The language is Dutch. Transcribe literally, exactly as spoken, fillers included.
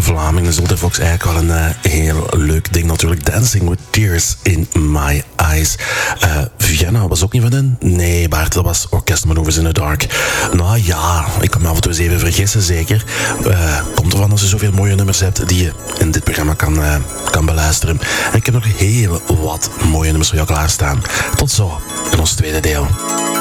Vlamingen, Zulte Fox, eigenlijk wel een uh, heel leuk ding natuurlijk. Dancing with Tears in My Eyes. Uh, Vienna was ook niet van hen? Nee, Bart, dat was Orchest Maneuvers in the Dark. Nou ja, ik kan me af en toe eens even vergissen, zeker. Uh, komt ervan als je zoveel mooie nummers hebt die je in dit programma kan, uh, kan beluisteren. En ik heb nog heel wat mooie nummers voor jou klaarstaan. Tot zo in ons tweede deel.